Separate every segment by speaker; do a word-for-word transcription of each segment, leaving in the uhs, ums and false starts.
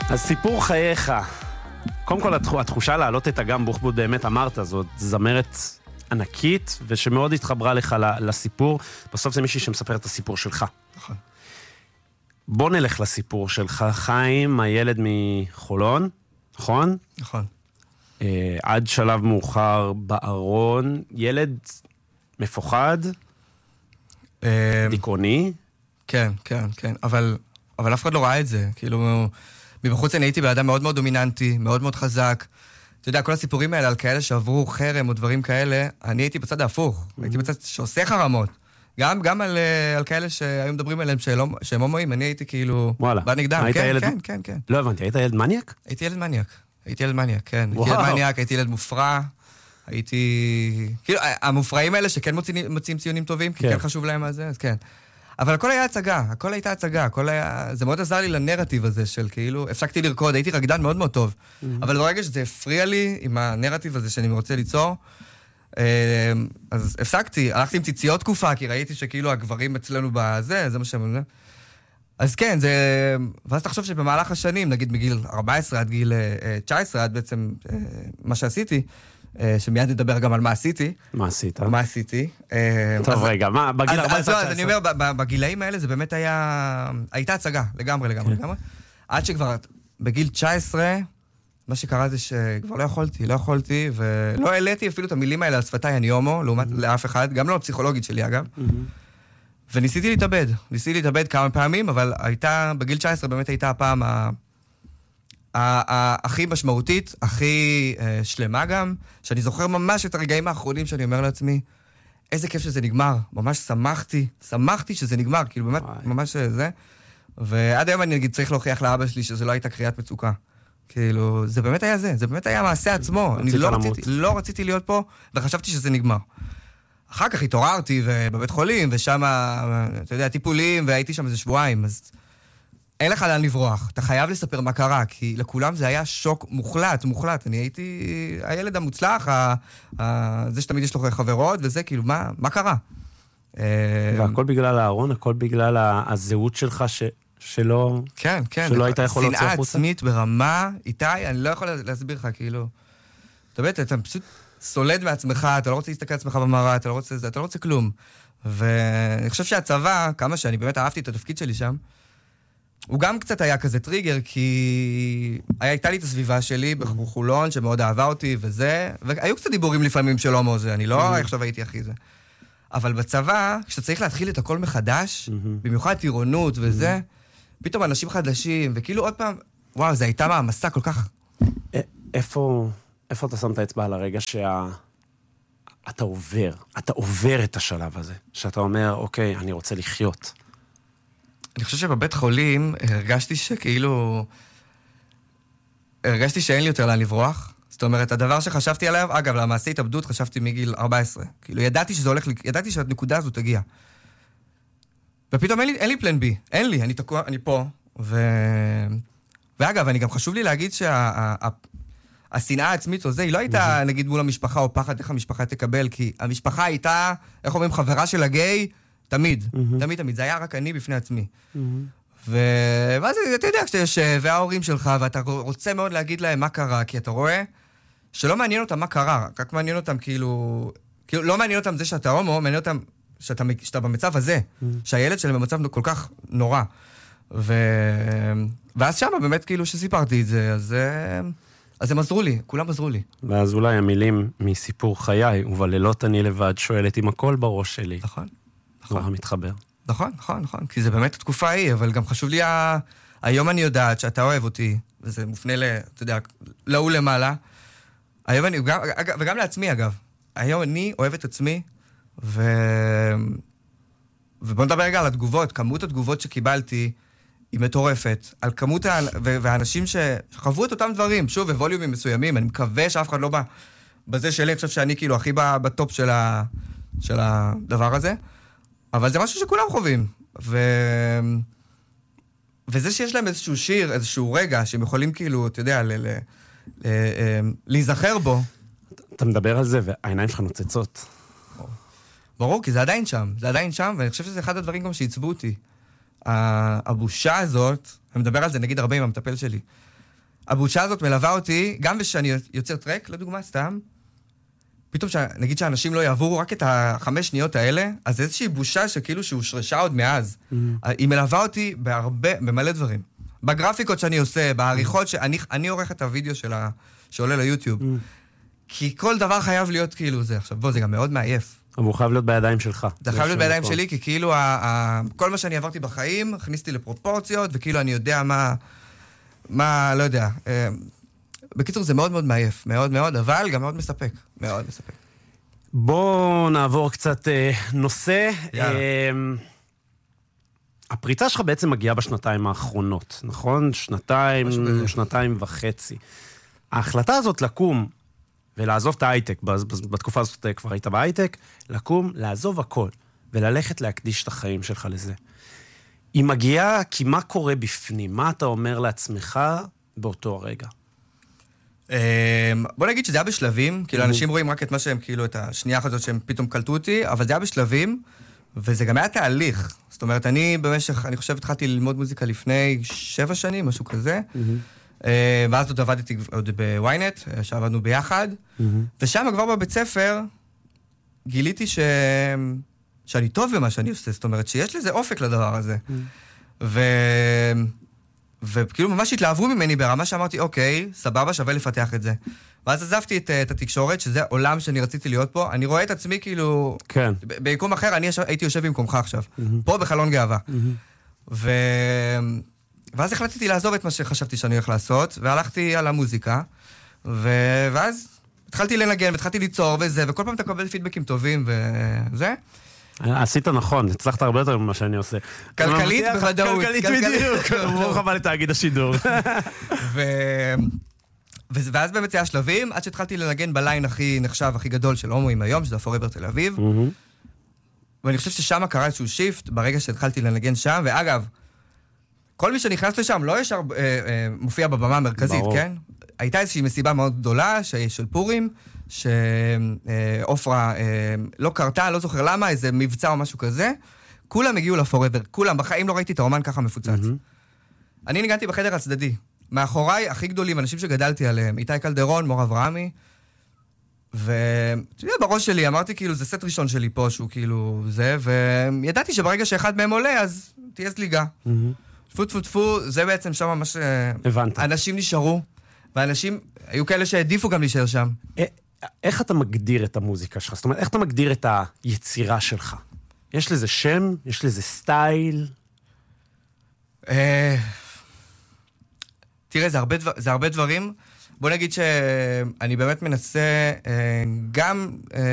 Speaker 1: אז סיפור חייך. קודם כל, התחושה להעלות את אגם בוחבוט באמת אמרת, זאת זמרת ענקית, ושמאוד התחברה לך לסיפור. בסוף זה מישהי שמספר את הסיפור שלך.
Speaker 2: נכון.
Speaker 1: בוא נלך לסיפור שלך, חיים, הילד מחולון, נכון?
Speaker 2: נכון.
Speaker 1: אה, עד שלב מאוחר בארון, ילד מפוחד,
Speaker 2: אה,
Speaker 1: דיכאוני.
Speaker 2: כן, כן, כן, אבל, אבל אף אחד לא ראה את זה. כאילו, מבחוץ אני הייתי באדם מאוד מאוד דומיננטי, מאוד מאוד חזק. אתה יודע, כל הסיפורים האלה על כאלה שעברו חרם או דברים כאלה, אני הייתי בצד ההפוך. Mm-hmm. הייתי בצד שעושה חרמות. גם, גם על, על כאלה שהיו מדברים עליהם שהם הומואים, אני הייתי כאילו...
Speaker 1: וואלה.
Speaker 2: בא נגדם. כן,
Speaker 1: ילד...
Speaker 2: כן, כן, כן.
Speaker 1: לא הבנתי, היית ילד מניאק?
Speaker 2: הייתי ילד מניאק. הייתי ילד מניאק, כן. וואו. הייתי ילד מניאק, הייתי ילד מופרע. הייתי... כאילו, המופרעים האלה שכן מוצאים, מוצאים ציונים טובים, כי כן. כן חשוב להם על זה, אז כן. אבל הכל היה הצגה, הכל הייתה הצגה, הכל היה... זה מאוד עזר לי לנרטיב הזה של כאילו... הפסקתי לרקוד, הייתי רקדן מאוד מאוד טוב. Mm-hmm. אבל ברגע שזה הפריע לי עם הנרטיב הזה שאני רוצה ליצור, אז הפסקתי, הלכתי עם ציציות תקופה, כי ראיתי שכאילו הגברים אצלנו בזה, זה מה שהם... אז כן, זה... ואז תחשוב שבמהלך השנים, נגיד מגיל ארבע עשרה עד גיל תשע עשרה, עד בעצם מה שעשיתי, שמיד נדבר גם על מה עשיתי.
Speaker 1: מה עשית?
Speaker 2: מה עשיתי.
Speaker 1: טוב, רגע, מה, בגיל ארבע עשרה?
Speaker 2: אז אני אומר, בגילאים האלה זה באמת היה... הייתה הצגה, לגמרי, לגמרי, לגמרי. עד שכבר בגיל תשע עשרה, מה שקרה זה שכבר לא יכולתי, לא יכולתי, ולא העליתי אפילו את המילים האלה על שפתיי, אני הומו, לעומת לאף אחד, גם לא הפסיכולוגית שלי, אגב. וניסיתי להתאבד. ניסיתי להתאבד כמה פעמים, אבל הייתה, בגיל תשע עשרה באמת הייתה הפעם הכי משמעותית, הכי שלמה גם, שאני זוכר ממש את הרגעים האחרונים שאני אומר לעצמי, איזה כיף שזה נגמר. ממש שמחתי, שמחתי שזה נגמר, כאילו באמת, ממש זה. ועד היום אני נגיד צריך להוכיח לאבא שלי שזה לא הייתה קריאת מצוקה. כאילו, זה באמת היה זה, זה באמת היה מעשה עצמו. אני לא רציתי, לא רציתי להיות פה, וחשבתי שזה נגמר. אחר כך התעוררתי בבית חולים, ושם, אתה יודע, טיפולים, והייתי שם איזה שבועיים, אז אין לך לאן לברוח. אתה חייב לספר מה קרה, כי לכולם זה היה שוק מוחלט, מוחלט. אני הייתי הילד המוצלח, ה, ה, זה שתמיד יש לו חברות, וזה כאילו, מה, מה קרה?
Speaker 1: והכל בגלל הארון, הכל בגלל הזהות שלך ש... שלא...
Speaker 2: כן, כן.
Speaker 1: שלא היית יכול להוציא
Speaker 2: שנאה
Speaker 1: החוצה?
Speaker 2: עצמית ברמה, איתי, אני לא יכול להסביר לך, כאילו... אתה יודע, אתה פשוט סולד מעצמך, אתה לא רוצה להסתכל עצמך במראה, אתה לא רוצה זה, אתה לא רוצה כלום. ואני חושב שהצבא, כמה שאני באמת אהבתי את התפקיד שלי שם, הוא גם קצת היה כזה טריגר, כי הייתה לי את הסביבה שלי בחולון, שמאוד אהבה אותי וזה, והיו קצת דיבורים לפעמים של הומו זה, אני לא עכשיו הייתי הכי זה. אבל בצבא, כשאתה צריך להתחיל את הכל מחדש, במיוחד טירונות וזה, פתאום אנשים חדשים, וכאילו עוד פעם, וואו, זה הייתה מעמסה כל כך...
Speaker 1: איפה, איפה אתה שם את האצבע על הרגע שה... אתה עובר, אתה עובר את השלב הזה, שאתה אומר, אוקיי, אני רוצה לחיות.
Speaker 2: אני חושב שבבית חולים הרגשתי שכאילו... הרגשתי שאין לי יותר לאן לברוח. זאת אומרת, הדבר שחשבתי עליו, אגב, למעשה התאבדות חשבתי מגיל ארבע עשרה. כאילו, ידעתי שזה הולך, ידעתי שהנקודה הזו תגיע. ופתאום אין לי, אין לי פלן בי, אין לי, אני תקוע, אני פה, ו... ואגב, אני גם חשוב לי להגיד שהשנאה העצמית הזה, היא לא הייתה, נגיד, מול המשפחה או פחד, איך המשפחה תקבל, כי המשפחה הייתה, איך אומרים, חברה של הגיי, תמיד, תמיד, תמיד, זה היה רק אני בפני עצמי. ו... ואז אתה יודע, כשאתה יושב, וההורים שלך, ואתה רוצה מאוד להגיד להם מה קרה, כי אתה רואה שלא מעניין אותם מה קרה, רק מעניין אותם כאילו, כאילו לא מעניין אותם זה שאתה הומו, מעניין אותם שאתה, שאתה במצב הזה, mm. שהילד שלהם במצב כל כך נורא. ו... ואז שמה באמת כאילו שסיפרתי את זה, אז, אז הם עזרו לי, כולם עזרו לי.
Speaker 1: ואז אולי המילים מסיפור חיי, ובלילות אני לבד שואלת עם הכל בראש שלי.
Speaker 2: נכון, נכון.
Speaker 1: נורא מתחבר.
Speaker 2: נכון, נכון, נכון, כי זה באמת התקופה ההיא, אבל גם חשוב לי, ה... היום אני יודעת שאתה אוהב אותי, וזה מופנה ל... אתה יודע, להוא למעלה. היום אני, וגם, וגם לעצמי אגב, היום אני אוהב את עצמי, ו... ובוא נדבר רגע על התגובות, כמות התגובות שקיבלתי היא מטורפת, על כמות ה... והאנשים שחוו את אותם דברים, שוב, בווליומים מסוימים, אני מקווה שאף אחד לא בא בזה שלי, אני חושב שאני כאילו הכי בטופ של, ה... של הדבר הזה, אבל זה משהו שכולם חווים, ו... וזה שיש להם איזשהו שיר, איזשהו רגע, שהם יכולים כאילו, אתה יודע, ל... ל... ל... להיזכר בו.
Speaker 1: אתה מדבר על זה, והעיניים שלך נוצצות.
Speaker 2: ברור, כי זה עדיין שם, זה עדיין שם, ואני חושב שזה אחד הדברים גם שעיצבו אותי. הבושה הזאת, אני מדבר על זה נגיד הרבה עם המטפל שלי, הבושה הזאת מלווה אותי, גם כשאני יוצר טרק, לדוגמה, סתם, פתאום נגיד שאנשים לא יעברו רק את החמש שניות האלה, אז זה איזושהי בושה שכאילו שהושרשה עוד מאז. Mm-hmm. היא מלווה אותי בהרבה, במלא דברים. בגרפיקות שאני עושה, בעריכות שאני אני עורך את הוידאו שלה, שעולה ליוטיוב. Mm-hmm. כי כל דבר חייב להיות כאילו זה. עכשיו בוא, זה גם מאוד מעייף.
Speaker 1: אבל הוא חייב להיות בידיים שלך.
Speaker 2: זה חייב להיות בידיים שלי, כי כאילו ה- ה- כל מה שאני עברתי בחיים, הכניסתי לפרופורציות, וכאילו אני יודע מה, מה, לא יודע. בקיצור, זה מאוד מאוד מעייף, מאוד מאוד, אבל גם מאוד מספק, מאוד מספק.
Speaker 1: בואו נעבור קצת אה, נושא.
Speaker 2: יאללה.
Speaker 1: אה, הפריצה שלך בעצם מגיעה בשנתיים האחרונות, נכון? שנתיים, שנתיים וחצי. ההחלטה הזאת לקום ולעזוב את ההייטק, בתקופה הזאת כבר היית בהייטק, לקום, לעזוב הכל, וללכת להקדיש את החיים שלך לזה. היא מגיעה, כי מה קורה בפנים? מה אתה אומר לעצמך באותו הרגע?
Speaker 2: בוא נגיד שזה היה בשלבים, כאילו אנשים רואים רק את מה שהם, כאילו את השנייה הזאת שהם פתאום קלטו אותי, אבל זה היה בשלבים, וזה גם היה תהליך. זאת אומרת, אני במשך, אני חושב, התחלתי ללמוד מוזיקה לפני שבע שנים, משהו כזה, ואז עוד עבדתי עוד בוויינט, שעבדנו ביחד, ושם כבר בבית ספר גיליתי ש... שאני טוב במה שאני עושה, זאת אומרת שיש לזה אופק לדבר הזה. ו... וכאילו ממש התלהבו ממני ברמה שאמרתי, אוקיי, סבבה, שווה לפתח את זה. ואז עזבתי את, את התקשורת, שזה עולם שאני רציתי להיות פה. אני רואה את עצמי כאילו...
Speaker 1: כן.
Speaker 2: ביקום אחר, אני הייתי יושב במקומך עכשיו. פה בחלון גאווה. ו... ואז החלטתי לעזוב את מה שחשבתי שאני הולך לעשות, והלכתי על המוזיקה, ו... ואז התחלתי לנגן, והתחלתי ליצור וזה, וכל פעם אתה קבל פידבקים טובים וזה.
Speaker 1: עשית נכון, הצלחת הרבה יותר ממה שאני עושה.
Speaker 2: כלכלית בוודאות.
Speaker 1: כלכלית בדיוק. ברוך הבא לתאגיד השידור.
Speaker 2: ואז באמת זה היה שלבים, עד שהתחלתי לנגן בליין הכי נחשב, הכי גדול של הומואים היום, שזה הפוראבר תל אביב. ואני חושב ששם קרה איזשהו שיפט, ברגע שהתחלתי לנגן שם, ואגב, כל מי שנכנס לשם לא ישר מופיע בבמה המרכזית, כן? הייתה איזושהי מסיבה מאוד גדולה של פורים, שאופרה לא קרתה, לא זוכר למה, איזה מבצע או משהו כזה. כולם הגיעו לפוראבר, כולם, בחיים לא ראיתי את האומן ככה מפוצץ. אני ניגנתי בחדר הצדדי. מאחוריי, הכי גדולים, אנשים שגדלתי עליהם, איתי קלדרון, מור אברהמי, ואתה יודע, בראש שלי, אמרתי כאילו, זה סט ראשון שלי פה, שהוא כאילו זה, וידעתי שברגע שאחד מהם עולה, אז תהיה זליגה. טפו טפו טפו, זה בעצם שם ממש...
Speaker 1: הבנת.
Speaker 2: אנשים נשארו, ואנשים, היו כאלה שהעדיפו גם להישאר שם.
Speaker 1: איך אתה מגדיר את המוזיקה שלך? זאת אומרת, איך אתה מגדיר את היצירה שלך? יש לזה שם? יש לזה סטייל?
Speaker 2: תראה, זה הרבה, דבר, זה הרבה דברים. בוא נגיד שאני באמת מנסה גם,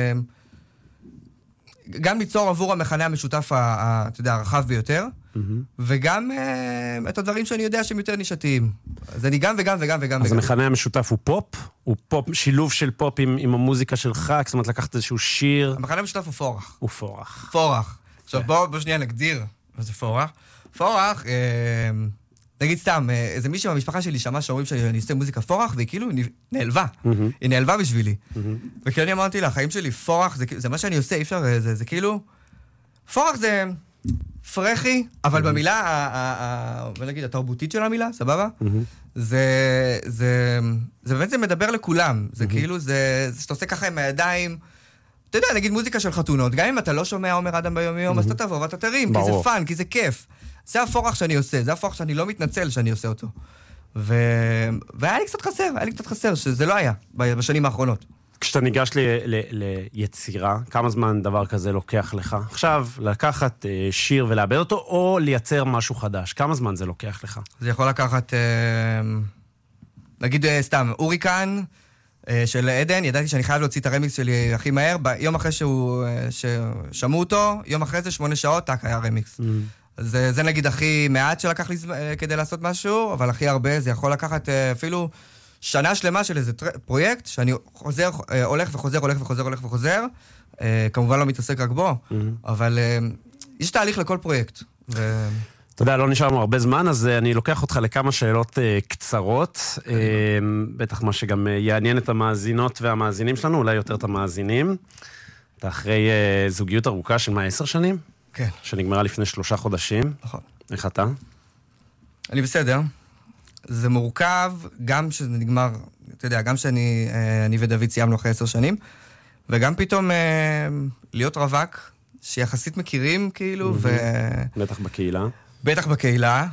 Speaker 2: גם ליצור עבור המכנה המשותף, אתה יודע, הרחב ביותר, mm-hmm. וגם את הדברים שאני יודע שהם יותר נישתיים. אז אני גם וגם וגם וגם.
Speaker 1: אז וגם. המכנה המשותף הוא פופ? הוא פופ, שילוב של פופ עם, עם המוזיקה שלך? זאת אומרת, לקחת איזשהו שיר?
Speaker 2: המכנה המשותף הוא פורח.
Speaker 1: הוא פורח.
Speaker 2: פורח. עכשיו בוא, בוא שנייה נגדיר מה זה פורח. פורח, אה, נגיד סתם, איזה מישהו במשפחה שלי שמע שאומרים שאני עושה מוזיקה פורח, והיא כאילו נעלבה. Mm-hmm. היא נעלבה בשבילי. Mm-hmm. וכאילו אני אמרתי לה, החיים שלי פורח, זה, זה מה שאני עושה, אי אפשר, זה, זה כאילו... פורח זה פרחי, אבל mm-hmm. במילה, ה, ה, ה, בוא נגיד, התרבותית של המילה, סבבה? Mm-hmm. זה, זה, זה באמת זה מדבר לכולם. זה mm-hmm. כאילו, זה, זה שאתה עושה ככה עם הידיים... אתה יודע, נגיד מוזיקה של חתונות, גם אם אתה לא שומע עומר אדם ביום יום, אז אתה תבוא ואתה תרים, כי זה פאן, כי זה כיף. זה הפורח שאני עושה, זה הפורח שאני לא מתנצל שאני עושה אותו. ו... והיה לי קצת חסר, היה לי קצת חסר, שזה לא היה בשנים האחרונות.
Speaker 1: כשאתה ניגש ל... ל... ליצירה, כמה זמן דבר כזה לוקח לך? עכשיו, לקחת שיר ולאבד אותו, או לייצר משהו חדש? כמה זמן זה לוקח לך?
Speaker 2: זה יכול לקחת, נגיד סתם, אוריקן, של עדן, ידעתי שאני חייב להוציא את הרמיקס שלי הכי מהר, ביום אחרי שהוא, ששמעו אותו, יום אחרי זה שמונה שעות, טק, היה רמיקס. Mm. זה, זה נגיד הכי מעט שלקח לי כדי לעשות משהו, אבל הכי הרבה, זה יכול לקחת אפילו שנה שלמה של איזה פרויקט, שאני חוזר, הולך וחוזר, הולך וחוזר, הולך וחוזר, כמובן לא מתעסק רק בו, mm-hmm. אבל יש תהליך לכל פרויקט. ו...
Speaker 1: אתה יודע, לא נשאר לנו הרבה זמן, אז אני לוקח אותך לכמה שאלות uh, קצרות, uh, בטח מה שגם uh, יעניין את המאזינות והמאזינים שלנו, אולי יותר את המאזינים. אתה אחרי uh, זוגיות ארוכה של מה, עשר שנים?
Speaker 2: כן.
Speaker 1: שנגמרה לפני שלושה חודשים.
Speaker 2: נכון.
Speaker 1: איך אתה?
Speaker 2: אני בסדר. זה מורכב, גם שזה נגמר, אתה יודע, גם שאני אני ודוד סיימנו אחרי עשר שנים, וגם פתאום להיות רווק, שיחסית מכירים, כאילו, ו...
Speaker 1: בטח בקהילה.
Speaker 2: בטח בקהילה.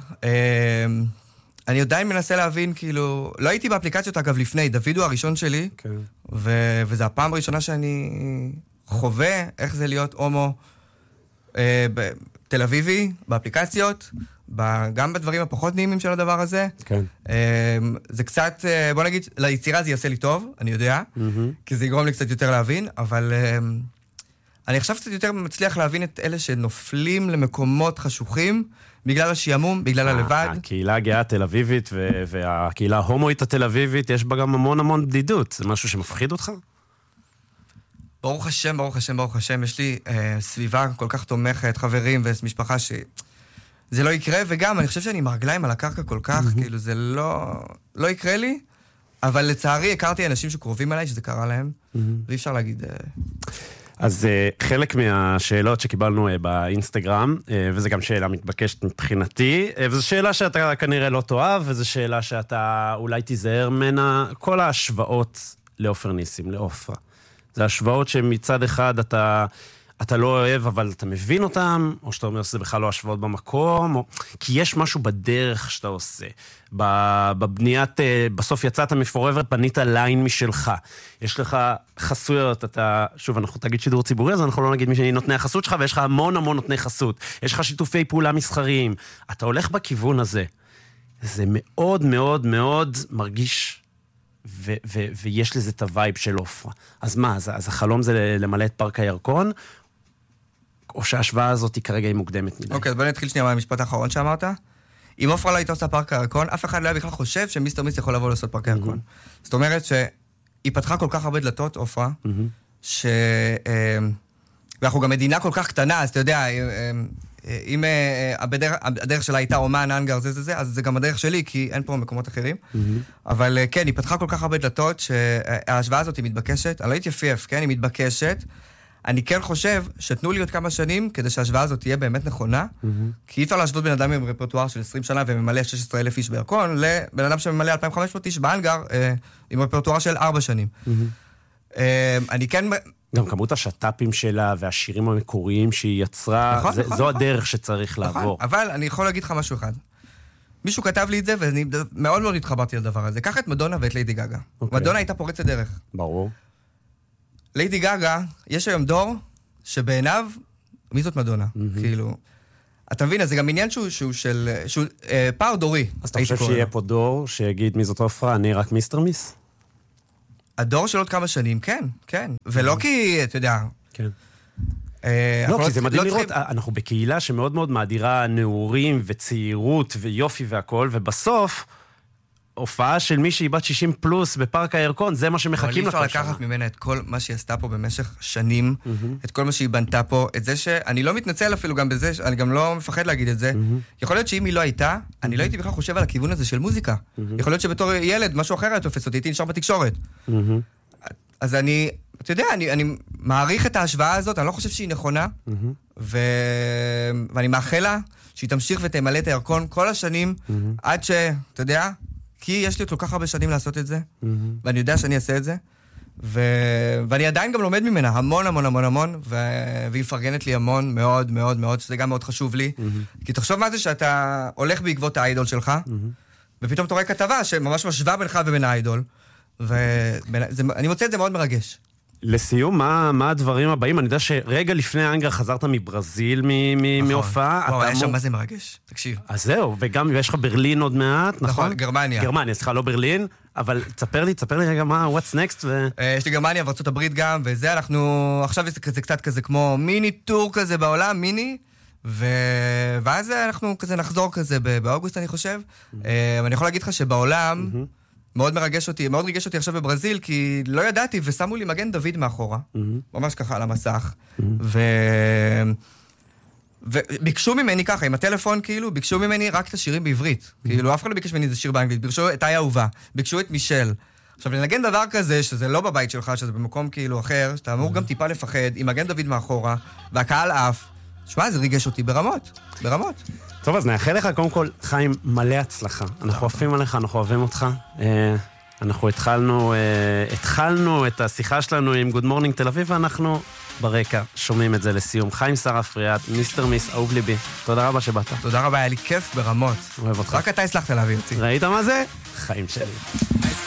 Speaker 2: אני עדיין מנסה להבין, כאילו, לא הייתי באפליקציות, אגב, לפני, דוד הוא הראשון שלי,
Speaker 1: כן.
Speaker 2: ו... וזו הפעם הראשונה שאני חווה איך זה להיות הומו אה, בתל אביבי, באפליקציות, גם בדברים הפחות נעימים של הדבר הזה.
Speaker 1: כן.
Speaker 2: אה, זה קצת, אה, בוא נגיד, ליצירה זה יעשה לי טוב, אני יודע, mm-hmm. כי זה יגרום לי קצת יותר להבין, אבל אה, אני עכשיו קצת יותר מצליח להבין את אלה שנופלים למקומות חשוכים, בגלל השיעמום, בגלל הלבד.
Speaker 1: הקהילה הגאה התל אביבית והקהילה ההומואית התל אביבית, יש בה גם המון המון בדידות. זה משהו שמפחיד אותך?
Speaker 2: ברוך השם, ברוך השם, ברוך השם. יש לי אה, סביבה כל כך תומכת, חברים ומשפחה ש... זה לא יקרה, וגם אני חושב שאני עם הרגליים על הקרקע כל כך, mm-hmm. כאילו זה לא... לא יקרה לי, אבל לצערי הכרתי אנשים שקרובים אליי, שזה קרה להם, mm-hmm. ואי אפשר להגיד... אה...
Speaker 1: אז uh, חלק מהשאלות שקיבלנו uh, באינסטגרם, uh, וזו גם שאלה מתבקשת מבחינתי, uh, וזו שאלה שאתה כנראה לא תאהב, וזו שאלה שאתה אולי תיזהר ממנה, כל ההשוואות לעופר ניסים, לעופרה. זה השוואות שמצד אחד אתה, אתה לא אוהב, אבל אתה מבין אותם, או שאתה אומר שזה בכלל לא השוואות במקום, או... כי יש משהו בדרך שאתה עושה. בבניית, בסוף יצאת מפורבר, פנית ליין משלך. יש לך חסויות, אתה, שוב, אנחנו תגיד שידור ציבורי, אז אנחנו לא נגיד מי נותני החסות שלך, ויש לך המון המון נותני חסות. יש לך שיתופי פעולה מסחריים. אתה הולך בכיוון הזה. זה מאוד מאוד מאוד מרגיש, ו- ו- ויש לזה את הווייב של עופרה. אז מה, אז, אז החלום זה למלא את פארק הירקון, או שההשוואה הזאת היא כרגע היא מוקדמת מדי?
Speaker 2: אוקיי, אז בוא נתחיל שנייה מהמשפט האחרון שאמרת. אם עופרה לא הייתה עושה פארק הירקון, אף אחד לא היה בכלל חושב שמיסטר מיסט יכול לבוא לעשות פארק הירקון. זאת אומרת שהיא פתחה כל כך הרבה דלתות, עופרה, ש... ואנחנו גם מדינה כל כך קטנה, אז אתה יודע, אם הדרך שלה הייתה אומן, אנגר, זה זה זה, אז זה גם הדרך שלי, כי אין פה מקומות אחרים. אבל כן, היא פתחה כל כך הרבה דלתות, שההשוואה הזאת היא מתבקשת. אני לא התייפייף, כן? היא מתבקשת. אני כן חושב שתנו לי עוד כמה שנים, כדי שההשוואה הזאת תהיה באמת נכונה, כי אי אפשר להשוות בן אדם עם רפרטואר של עשרים שנה וממלא שש עשרה אלף איש בירקון, לבן אדם שממלא אלפיים וחמש מאות איש באנגר, עם רפרטואר של ארבע שנים. אני כן...
Speaker 1: גם כמות השטאפים שלה והשירים המקוריים שהיא יצרה,
Speaker 2: נכון,
Speaker 1: זה,
Speaker 2: נכון,
Speaker 1: זו
Speaker 2: נכון.
Speaker 1: הדרך שצריך
Speaker 2: נכון,
Speaker 1: לעבור.
Speaker 2: אבל אני יכול להגיד לך משהו אחד. מישהו כתב לי את זה, ואני מאוד מאוד התחברתי לדבר הזה. קח את מדונה ואת ליידי גגה. Okay. מדונה הייתה פורצת דרך.
Speaker 1: ברור.
Speaker 2: ליידי גגה, יש היום דור שבעיניו, מי זאת מדונה? Mm-hmm. כאילו... אתה מבין, אז זה גם עניין שהוא, שהוא של... שהוא אה, פער דורי.
Speaker 1: אז אתה חושב שיהיה פה דור שיגיד מי זאת עופרה, אני רק מיסטר מיס?
Speaker 2: הדור של עוד כמה שנים, כן, כן. ולא כי, אתה יודע...
Speaker 1: כן. לא, כי זה מדהים לראות, אנחנו בקהילה שמאוד מאוד מאדירה נעורים וצעירות ויופי והכל, ובסוף, הופעה של מישהי בת שישים פלוס בפארק הירקון, זה מה שמחכים לך.
Speaker 2: אבל אי אפשר לקחת ממנה את כל מה שהיא עשתה פה במשך שנים, את כל מה שהיא בנתה פה, את זה שאני לא מתנצל אפילו גם בזה, אני גם לא מפחד להגיד את זה. יכול להיות שאם היא לא הייתה, אני לא הייתי בכלל חושב על הכיוון הזה של מוזיקה. יכול להיות שבתור ילד, משהו אחר היה תופס אותי, הייתי נשאר בתקשורת. אז אני, אתה יודע, אני, אני מעריך את ההשוואה הזאת, אני לא חושב שהיא נכונה, ו... ואני מאחל לה שהיא תמשיך ותמלא את הירקון כל השנים, עד ש, אתה יודע, כי יש לי כל כך הרבה שנים לעשות את זה, ואני יודע שאני אעשה את זה, ו... ואני עדיין גם לומד ממנה המון המון המון המון, ו... והיא מפרגנת לי המון מאוד מאוד מאוד, שזה גם מאוד חשוב לי, כי תחשוב מה זה שאתה הולך בעקבות האיידול שלך, ופתאום אתה רואה כתבה שממש משווה בינך ובין האיידול, ואני מוצא את זה מאוד מרגש.
Speaker 1: לסיום, מה, מה הדברים הבאים? אני יודע שרגע לפני האנגר חזרת מברזיל מהופעה.
Speaker 2: וואו, היה שם מה זה מרגש, תקשיב.
Speaker 1: אז זהו, וגם יש לך ברלין עוד מעט, נכון?
Speaker 2: נכון, גרמניה.
Speaker 1: גרמניה, סליחה, לא ברלין, אבל תספר לי, תספר לי רגע מה, what's next?
Speaker 2: יש לי גרמניה וארצות הברית גם, וזה אנחנו, עכשיו זה קצת כזה כמו מיני טור כזה בעולם, מיני, ואז אנחנו כזה נחזור כזה באוגוסט, אני חושב. ואני יכול להגיד לך שבעולם... מאוד מרגש אותי, מאוד ריגש אותי עכשיו בברזיל, כי לא ידעתי, ושמו לי מגן דוד מאחורה, ממש ככה על המסך, ו... וביקשו ממני ככה, עם הטלפון כאילו, ביקשו ממני רק את השירים בעברית, כאילו אף אחד לא ביקש ממני את השיר באנגלית, ביקשו את איה אהובה, ביקשו את מישל. עכשיו, לנגן דבר כזה, שזה לא בבית שלך, שזה במקום כאילו אחר, שאתה אמור גם טיפה לפחד, עם מגן דוד מאחורה, והקהל אף, שמע, זה ריגש אותי ברמות, ברמות.
Speaker 1: טוב, אז נאחל לך, קודם כל, חיים, מלא הצלחה. אנחנו אוהבים עליך, אנחנו אוהבים אותך. אנחנו התחלנו, התחלנו את השיחה שלנו עם Good Morning תל אביב, ואנחנו ברקע שומעים את זה לסיום. חיים סרפריאט, מיסטר מיס, אהוב ליבי. תודה רבה שבאת.
Speaker 2: תודה רבה, היה לי כיף ברמות.
Speaker 1: אוהב אותך.
Speaker 2: רק אתה הצלחת להביא אותי.
Speaker 1: ראית מה זה? חיים שלי.